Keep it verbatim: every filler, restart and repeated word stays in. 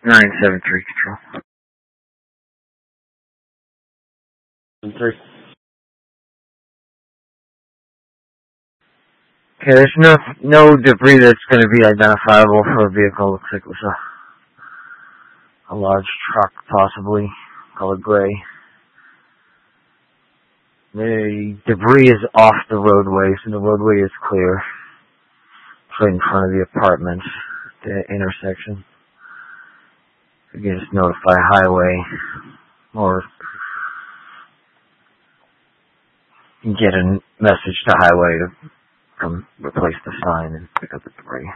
nine seven three control. Three. Okay, there's no no debris that's going to be identifiable for a vehicle. Looks like it was a a large truck, possibly colored gray. The debris is off the roadway, so the roadway is clear. It's right in front of the apartments, the intersection. Again, just notify highway, or get a message to highway to come replace the sign and pick up the debris.